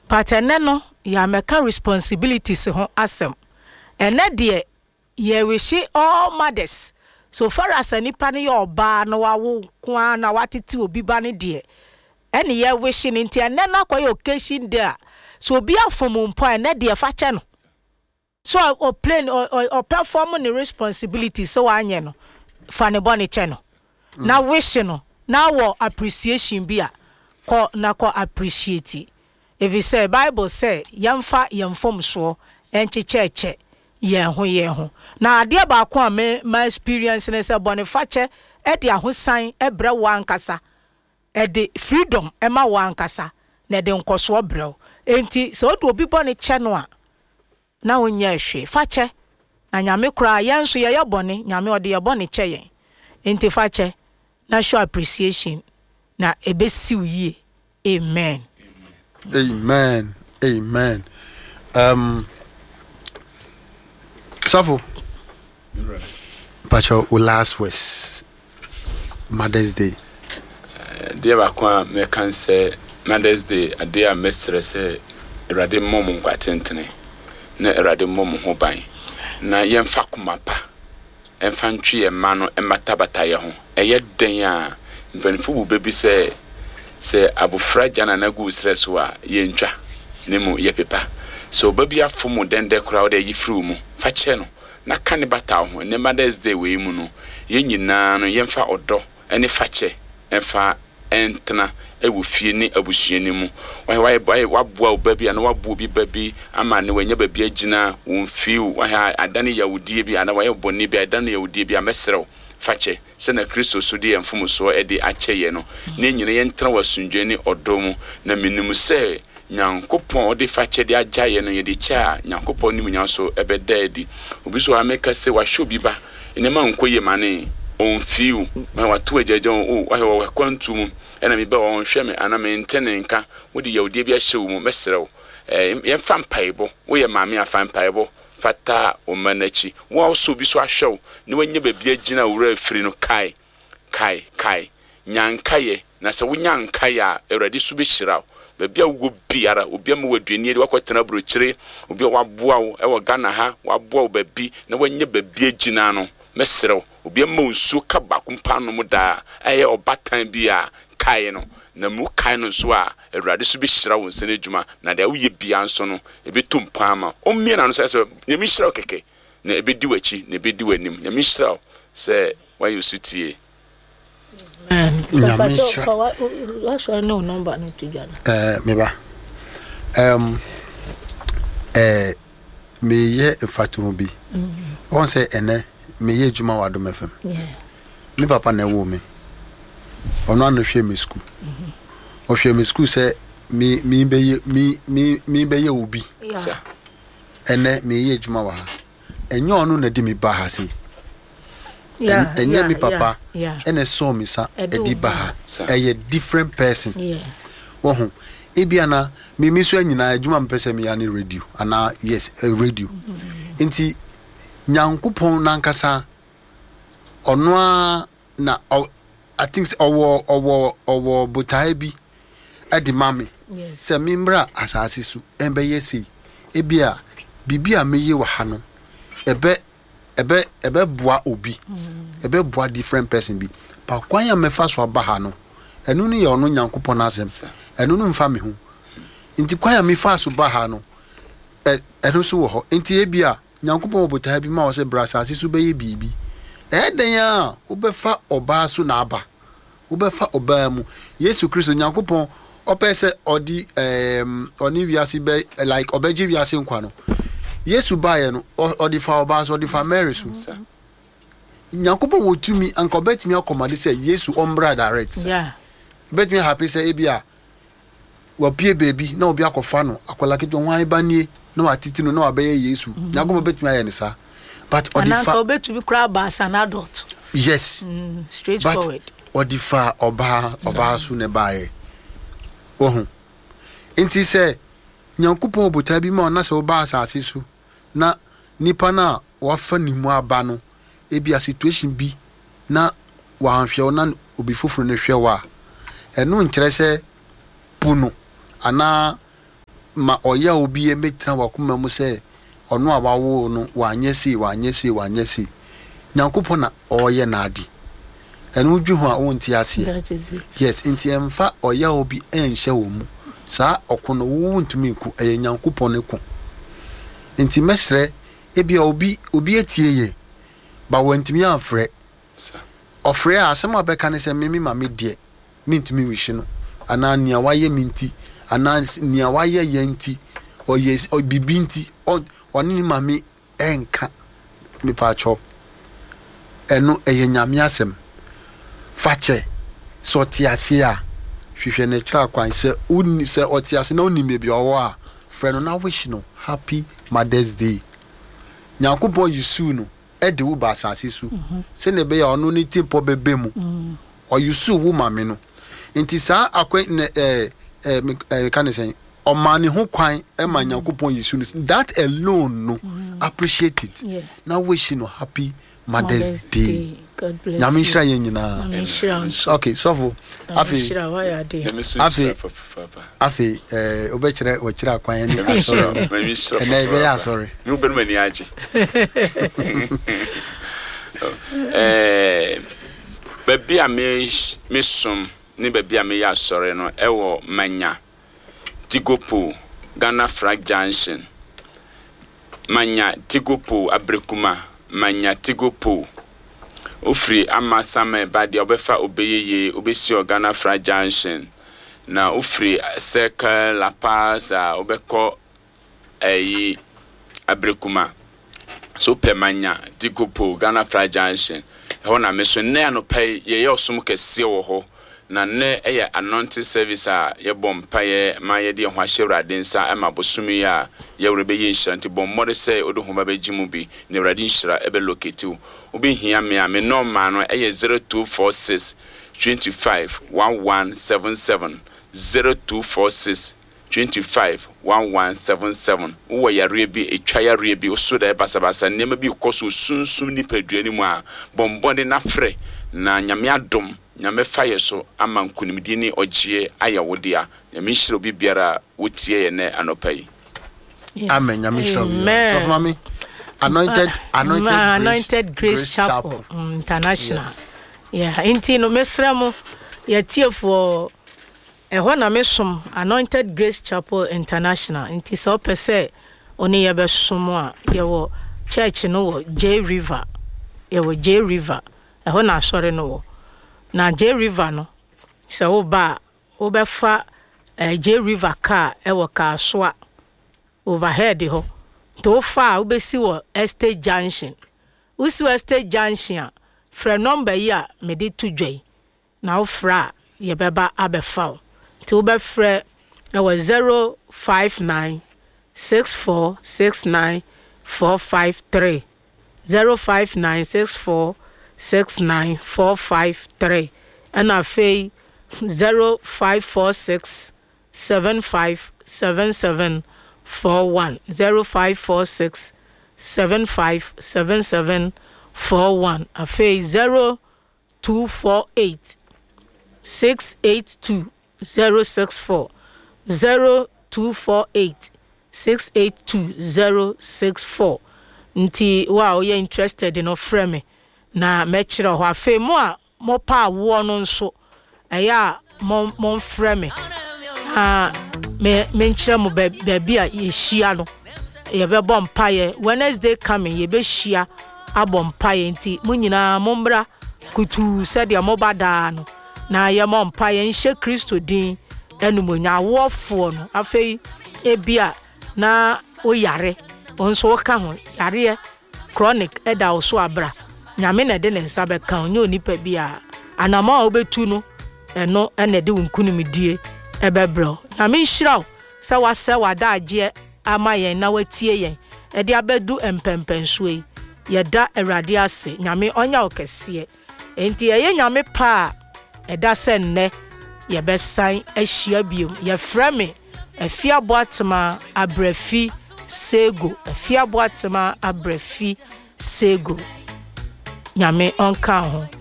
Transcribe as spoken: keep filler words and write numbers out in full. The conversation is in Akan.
But eneno ya meka responsibilities ho asem. Ene de ye wish all mothers. So far as any plan your ba no wa kwa na watiti obi ba ne de. Ene ye wishing into enena kwa occasion there. So be a from mpo ene de fa che no. So or plan or or perform the responsibility so anye no. For ne boni che no. Na wish no. Na wo appreciation be a ko na ko appreciate. If you say Bible say yamfa yamfom so enchecheche ye ho ye ho na ade ba ko me my experience ne say Boniface e de ahosan e bre wankasa e de freedom e ma wankasa na de nkoso bre enti so do obi boni che no a na onya hwe fache na nyame kura yenso ye ye boni nyame ode ye boni che yen enti fache na show appreciation na ebesi uye. Amen. Amen. Amen. Um Safo. Pacho last words. Mother's Day. Dear Bakwa me can say Mother's Day a dear mistress erade mom nkwatentene na erade mom ho ban na yemfa komapa emfa ntwe ye ma no ematabata ye ho eye den a mpanifo bu bebi say se abufra jana na gu stress wa ye ntwa nemu ye pepa so baby afomu dende crowd e yifru mu fa che no na kan bata ho ne Mother's Day we mu no ye nyina no yemfa odo ene fa che emfa entna ewu fie ni abusuani mu why why why waboa baby ana waboa bi baby ama ne wanya baby agina won fiu why adane yawudie bi ana why bonni bi adane yawudie bi amesrew fache se na Kristo so de emfom so e de acheye no na nyina ye ntra wasundwani odomu na minimu se nyankopon ode fache de ajaye no ye de cha nyankopon nim nya so ebedadi obi so ameka se wa shobi ba ene ma nkoye mane on fiu na watu ejeje o wa wa kwantum ena mi ba won hwe me ana me ntene nka wodi yawde bi ahyew mu mesrew eh ye fa mpaibo wo ye maame afa mpaibo fata o manachi wo so bi so ahwew ne wanya babi agina wura afiri no kai kai kai nyankaye na se wo nyankaye a erade so be hyiraw babi awu biara obi am waduani de wakotena brochire obi waboa wo e wo Ghana ha waboa wo babi na wanya babi agina no mesrew obi am nsu ka bakumpa no mu da eye obatan bi a kai no na mu kai no so a erade so be hyira wo nsene djuma na da wo ye bia nso no e be tumpa ama o mmie na no se se ye mi hyira keke na e be di wachi na e be di wanim ye mi hyira se why you sitie man ya mi hyira last one no number no to jana eh me ba um eh me ye fatumo bi on say ene me ye djuma wa do mefem yeah me papa na wo me ono anu hwe me school mhm o hwe me school say mi mi be mi mi mi be ye obi yeah ene me ye djuma wa enye ono na di me ba ha si yeah enye mi papa ene so mi sa e di ba ha e different person yeah wo ho ebia na mi mi so anyina adwuma mpese mi ya ni radio ana yes a radio enti nyankopon nankasa ono na I think owo owo owo botai bi adi mami se mimbra asase su embe yesi ebia bibia meye wa ha no ebe ebe ebe boa obi ebe boa different person bi pa kwan ya mefa so aba ha no enu ni ye ono nyankopon asem enu no mfa me hu nti kwan ya mefa so ba ha no enu so wo ho nti ebia nyankopon botai bi ma wo se bra asase su be ye bibi eden ya obefa oba so na aba obefa oba mu Yesu Kristo nyankopon opese odi em oni wiase be like obeje wiase nkwa no Yesu baye no odi fa oba so odi fa Mary so nyankopon wotumi anka obetumi akomade say Yesu ombra direct yeah betumi happy say ebia wa pie baby na obi akofa no akola kejo wan banie na watiti no na wabaye Yesu nyankopon betumi aye ne sa but odifa and obe to be crab as an adult yes mm, straightforward but odifa oba oba su ne bae ohun enti se nyankopon obota bi ma na se oba asase su na nipa na wafa ni mu aba no ebi a situation bi na wa anhwe na obi foforo ne hwe wa eno nkire se puno ana ma oya obi e metra wakoma mu se ono abawo no wanyesi wanyesi wanyesi nyankopon na oye na adi enu dwu ho a wonti ase yes inti emfa oya obi enhye wo mu sa okono wo ntumi ku eye nyankopon ku inti mesre ebi obi obi etie ye ba wantumi afre ofre a asema beka ne se mimi ma me de mintumi wishi no ana nia waye minti ana nia waye yenti o yes o bibinti on oni ma me enka me pa cho eno eye nyame asem fache so tiase a hwehwe ne tra kwan se uni se otiase na oni mebi owo a friend na wish no happy Mother's Day nyankopon yisu no ede wo ba asase su se ne be ya ono ni tipo bebe mu o yisu wo mame no nti sa akwa eh eh kan say o mani ho kwan e ma nyankopon yisu no that alone no appreciate it yeah. Now wish you no happy Mother's, Mother's Day. Day. God bless you. Nyamishra yenyina. Okay, so for afi. Nyamishra why are they? Afi. Afi eh obechire wachira kwan ni asori. And I be sorry. You be many aje. Eh baby a me mesum ni baby a me ya sorry no ewo manya. Tigopo Ghana Flag Junction. Manya Tigopo Abrekuma. Manya Tigopo Ofri Amasame Badi Obefa Obeyeye Obesi Ghana Flag Junction na Ofri Circle La Paz Obeko Eyi Abrekuma so pe Manya Tigopo Ghana Flag Junction ho na meso ne anopai ye ye osum kese wo ho na ne eye anointing service a ye bompa ye ma ye de ho ahyewrade nsa ema bosumi a ye wrebe ye nshanti bom mo de say odo ho ba begimu bi ne wrade nshira ebe locative obi hia me a me normal no eye zero two four six two five one one seven seven zero two four six two five one one seven seven wo ya rebi etwa ya rebi oso da basabasa nema bi koso sunsun ni paduani mu a bombonde na frɛ na nyame adom nyame faye so ama nkunimdi ni ogie ayawodia nyame hiro bi biara wotie ye ne anopai amen nyame hiro so mami anointed anointed Ma, anointed grace, grace chapel, chapel. Um, international yes. Yeah inti no mesramo ya tie for ehwa na mesom anointed grace chapel international inti so pese oni ye besom a ye wo church no wo J River ye wo J River ehwa na sori no wo na J River no se wo ba wo befa eh, J River car e wo ka soa overhead ho to fa wo besi wo Estate Junction usi Estate Junction fra number ya me di to dwai na wo fra ye beba abefa to be fra e wo zero five nine six four six nine four five three zero five nine six four six nine four five three and afi zero five four six seven five seven seven four one zero five four six seven five seven seven four one afi zero two four eight six eight two zero six four zero two four eight six eight two zero six four nti wow you interested in ofre me na mechira ho afi mo a mo pa wo no nso eya mo mo frɛ me ah me me nkyerɛ mo ba bia ye hia no ye be bom paye Wednesday coming ye be hia abom paye nti mo nyina mo mbra kutu sɛ de mo bada no na ye mo paye nhye Kristo din enum nya wofo no afei ebia na o yare onso ka ho yare chronic eda oso abra nyame na de ne nsa be kan onye onipa bia anama obetu no eno ene de nkunimdie ebebro nyame nhiraw se wase wada agye amayen na watie yen e de abedu empempenso yi ye da awrade ase nyame onya okese enti ye nyame pa e da se nne ye besan ahia biom ye frame afia boatema abrafi sego afia boatema abrafi sego nyame onka ho